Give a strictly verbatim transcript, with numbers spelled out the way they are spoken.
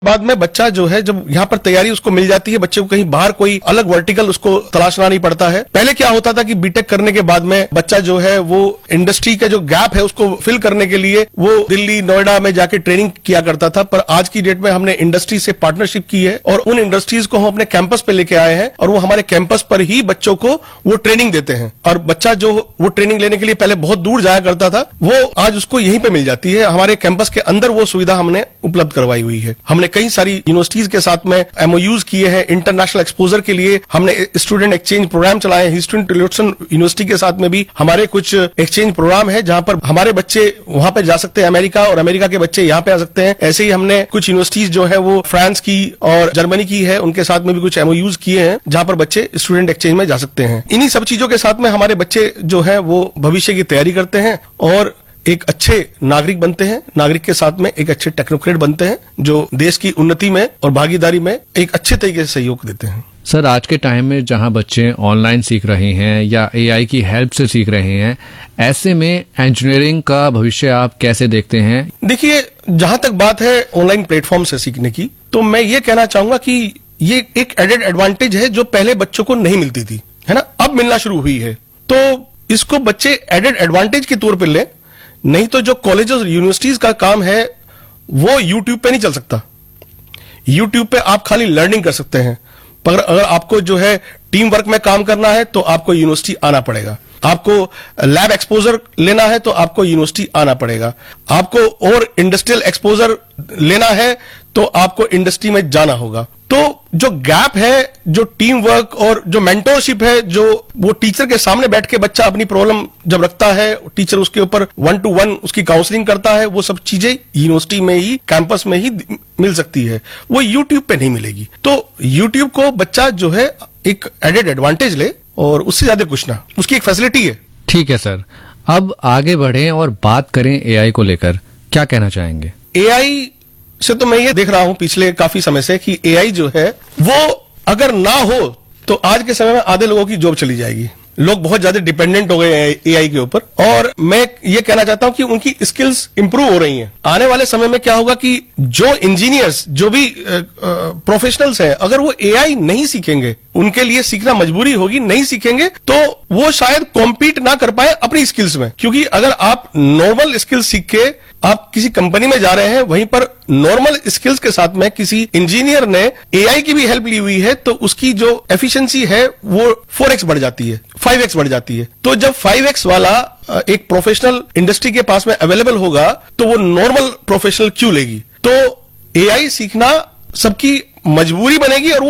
बाद में बच्चा जो है जब यहाँ पर तैयारी उसको मिल जाती है, बच्चे को कहीं बाहर कोई अलग वर्टिकल उसको तलाशना नहीं पड़ता है। पहले क्या होता था कि बीटेक करने के बाद में बच्चा जो है वो इंडस्ट्री का जो गैप है उसको फिल करने के लिए वो दिल्ली नोएडा में जाके ट्रेनिंग किया करता था, पर आज की डेट में हमने इंडस्ट्री से पार्टनरशिप की है और उन इंडस्ट्रीज को हम अपने कैंपस पे लेके आए हैं और वो हमारे कैंपस पर ही बच्चों को वो ट्रेनिंग देते हैं। और बच्चा जो वो ट्रेनिंग लेने के लिए पहले बहुत दूर जाया करता था, वो आज उसको यहीं पे मिल जाती है। हमारे कैंपस के अंदर वो सुविधा हमने उपलब्ध करवाई हुई है। हमने कई सारी यूनिवर्सिटीज के साथ में एमओयूज किए हैं। इंटरनेशनल एक्सपोजर के लिए हमने स्टूडेंट एक्सचेंज प्रोग्राम चलाए हैं। ह्यूस्टन टुलिसन यूनिवर्सिटी के साथ में भी हमारे कुछ एक्सचेंज प्रोग्राम है जहां पर हमारे बच्चे वहां पे जा सकते हैं अमेरिका, और अमेरिका के बच्चे यहाँ पे आ सकते हैं। ऐसे ही हमने कुछ यूनिवर्सिटीज जो है वो फ्रांस की और जर्मनी की है, उनके साथ में भी कुछ एमओयूज किए हैं जहां पर बच्चे स्टूडेंट एक्सचेंज में जा सकते हैं। इन्हीं सब चीजों के साथ में हमारे बच्चे जो है वो भविष्य की तैयारी करते हैं और एक अच्छे नागरिक बनते हैं। नागरिक के साथ में एक अच्छे टेक्नोक्रेट बनते हैं जो देश की उन्नति में और भागीदारी में एक अच्छे तरीके से सहयोग देते हैं। सर, आज के टाइम में जहां बच्चे ऑनलाइन सीख रहे हैं या एआई की हेल्प से सीख रहे हैं, ऐसे में इंजीनियरिंग का भविष्य आप कैसे देखते हैं? देखिए, जहां तक बात है ऑनलाइन प्लेटफॉर्म से सीखने की, तो मैं ये कहना चाहूंगा कि ये एक एडेड एडवांटेज है जो पहले बच्चों को नहीं मिलती थी, है ना, अब मिलना शुरू हुई है। तो इसको बच्चे एडेड एडवांटेज के तौर पर लें, नहीं तो जो कॉलेज और यूनिवर्सिटीज का काम है वो यूट्यूब पे नहीं चल सकता। यूट्यूब पे आप खाली लर्निंग कर सकते हैं, पर अगर आपको जो है टीम वर्क में काम करना है तो आपको यूनिवर्सिटी आना पड़ेगा। आपको लैब एक्सपोजर लेना है तो आपको यूनिवर्सिटी आना पड़ेगा। आपको और इंडस्ट्रियल एक्सपोजर लेना है तो आपको इंडस्ट्री में जाना होगा। तो जो गैप है, जो टीम वर्क और जो मेंटोरशिप है, जो वो टीचर के सामने बैठ के बच्चा अपनी प्रॉब्लम जब रखता है, टीचर उसके ऊपर वन टू वन उसकी काउंसलिंग करता है, वो सब चीजें यूनिवर्सिटी में ही, कैंपस में ही मिल सकती है, वो यूट्यूब पे नहीं मिलेगी। तो यूट्यूब को बच्चा जो है एक एडेड एडवांटेज ले और उससे ज्यादा कुछ ना, उसकी एक फैसिलिटी है। ठीक है सर, अब आगे बढ़ें और बात करें एआई को लेकर, क्या कहना चाहेंगे? एआई से तो मैं ये देख रहा हूं पिछले काफी समय से कि एआई जो है वो अगर ना हो तो आज के समय में आधे लोगों की जॉब चली जाएगी। लोग बहुत ज्यादा डिपेंडेंट हो गए हैं एआई के ऊपर, और मैं ये कहना चाहता हूं कि उनकी स्किल्स इंप्रूव हो रही हैं। आने वाले समय में क्या होगा कि जो इंजीनियर्स, जो भी प्रोफेशनल्स हैं, अगर वो एआई नहीं सीखेंगे, उनके लिए सीखना मजबूरी होगी, नहीं सीखेंगे तो वो शायद कॉम्पीट ना कर पाए अपनी स्किल्स में। क्योंकि अगर आप नॉर्मल स्किल्स सीख के आप किसी कंपनी में जा रहे हैं, वहीं पर नॉर्मल स्किल्स के साथ में किसी इंजीनियर ने एआई की भी हेल्प ली हुई है तो उसकी जो एफिशिएंसी है वो फोर एक्स बढ़ जाती है, फाइव एक्स बढ़ जाती है। तो जब फाइव एक्स वाला एक प्रोफेशनल इंडस्ट्री के पास में अवेलेबल होगा तो वो नॉर्मल प्रोफेशनल क्यों लेगी? तो एआई सीखना सबकी मजबूरी बनेगी और